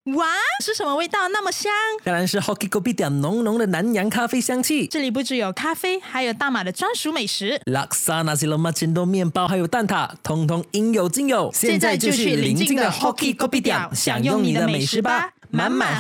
哇，是什么味道那么香？ 当然是 Hoki Kopitiam 浓浓的南洋咖啡香气。 这里不只有咖啡，还有大马的专属美食。 Laksa Nasi Lemak Cendol 面包还有蛋挞，通通应有尽有。 现在就去邻近的 Hoki Kopitiam 享用你的美食吧，满满